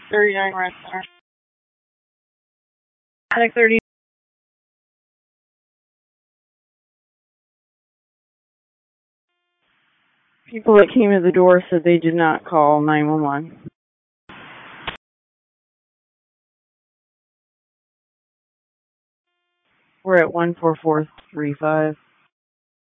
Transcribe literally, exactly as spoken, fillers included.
thirty-nine Red Center. Attic thirty. People that came to the door said they did not call nine one one. We're at one four four three five.